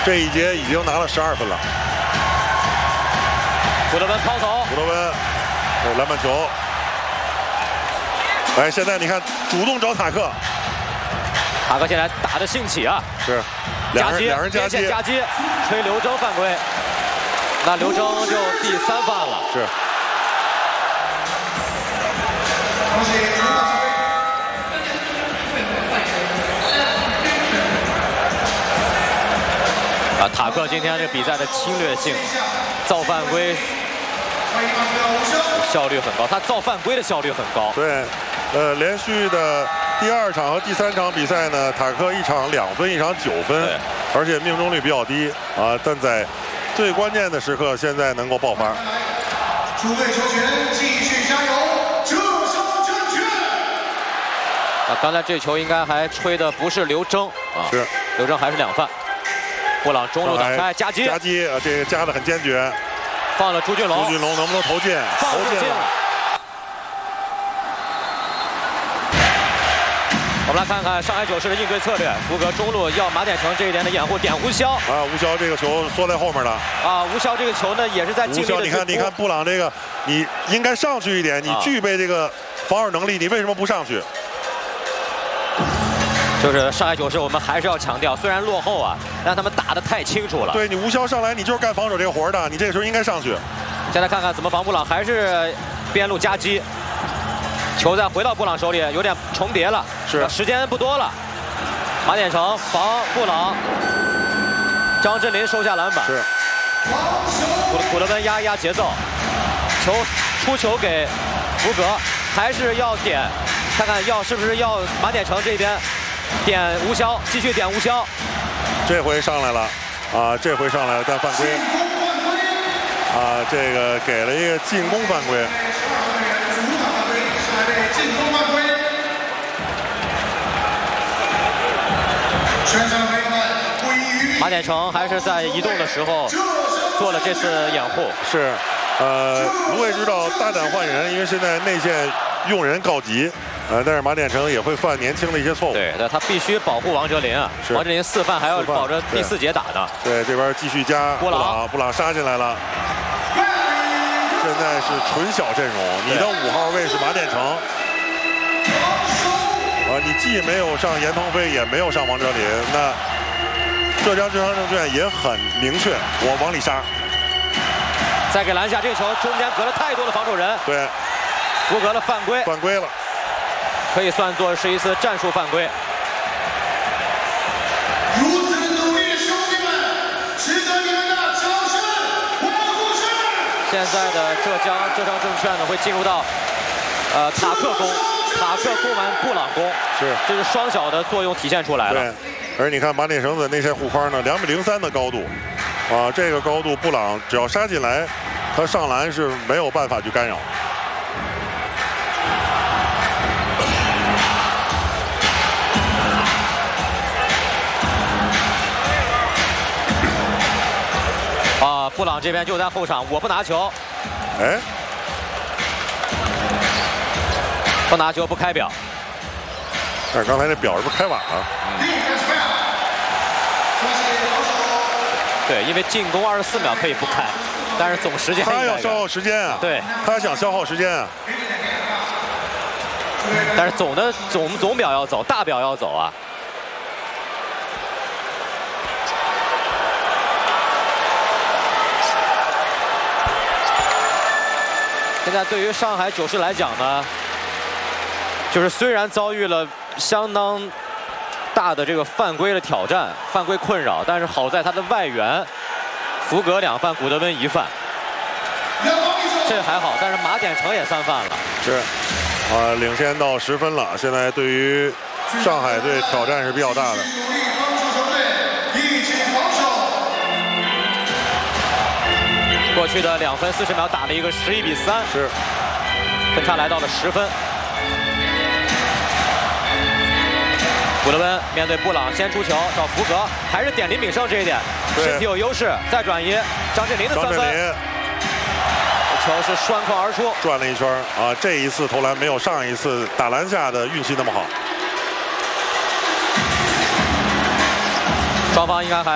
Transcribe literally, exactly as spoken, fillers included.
这一节已经拿了十二分了。 古德温抛投， 古德温，这是篮板球。哎，现在你看，主动找塔克。 塔克现在打得兴起啊！ 是，两人两人夹击， 夹击，吹刘铮犯规。那刘铮就第三犯了。 是。 啊，塔克今天这比赛的侵略性、造犯规效率很高，他造犯规的效率很高。 对，呃，连续的第二场和第三场比赛呢，塔克一场两分，一场九分，而且命中率比较低啊，但在最关键的时刻，现在能够爆发。 诸位球员继续加油，这球正确。 啊，刚才这球应该还吹的不是刘铮啊， 是刘铮还是两犯。布朗中路挡开，夹击， 夹击啊，这个夹得很坚决。 放了朱俊龙， 朱俊龙能不能投进？ 放投进了。 我们来看看上海九世的应对策略。福格中路要马点成这一点的掩护，点吴骁啊，吴骁这个球缩在后面了。 啊，吴骁这个球呢也是在尽力的。 你看，你看布朗这个，你应该上去一点，你具备这个防守能力，你为什么不上去？ 就是上海九世，我们还是要强调，虽然落后啊，但他们打得太清楚了。 对你吴骁上来，你就是干防守这个活的，你这个时候应该上去。 现在看看怎么防布朗，还是边路夹击，球再回到布朗手里，有点重叠了， 是时间不多了。马点成防布朗，张镇麟收下篮板， 是古古德温压一压节奏，球出球给福格，还是要点，看看要是不是要马点成这边。点吴骁，继续点吴骁， 这回上来了，啊，这回上来了，但犯规，啊，这个给了一个进攻犯规。 马点成还是在移动的时候做了这次掩护。 是，呃，卢伟知道大胆换人，因为现在内线用人告急。呃，但是马点成也会犯年轻的一些错误。 对，那他必须保护王哲林啊。王哲林四犯还要保着第四节打呢。 对，这边继续加布朗，布朗杀进来了。现在是纯小阵容，你的五号位是马点成。啊，你既没有上严腾飞，也没有上王哲林，那浙江浙商证券也很明确，我往里杀。 再给篮下，这个球中间隔了太多的防守人。 对， 福格的犯规。 犯规了。 可以算作是一次战术犯规。 如此努力的兄弟们，值得你们的掌声和鼓掌。 现在的浙江浙商证券呢，会进入到呃塔克攻，塔克攻完布朗攻， 是， 这是双小的作用体现出来了。 对，而你看马点成的内线护框呢，两米零三的高度，啊，这个高度布朗只要杀进来，他上篮是没有办法去干扰。 啊，布朗这边就在后场，我不拿球。 哎， 不拿球不开表。 但是刚才这表是不是开晚了？ 嗯、对，因为进攻二十四秒可以不开，但是总时间他要消耗时间啊。 对， 他想消耗时间啊。 但是总的总总表要走，大表要走啊。现在对于上海九世来讲呢，就是虽然遭遇了相当大的这个犯规的挑战、犯规困扰，但是好在他的外援福格两犯，古德温一犯，这还好。但是马点成也三犯了， 是啊，领先到十分了。现在对于上海队挑战是比较大的。 过去的两分四十秒打了一个十一比三， 是分差来到了十分。古德温面对布朗先出球找福格，还是点林炳胜这一点，身体有优势，再转移张镇麟的三分，球是拴框而出， 转了一圈啊！这一次投篮没有上一次打篮下的运气那么好。 双方应该还。